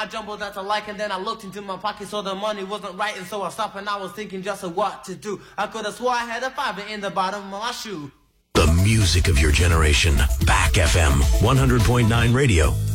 I jumbled that I like, and then I looked into my pocket, so the money wasn't right, and so I stopped and I was thinking just of what to do. I could have swore I had a fiver in the bottom of my shoe. The music of your generation. Back FM 100.9 radio.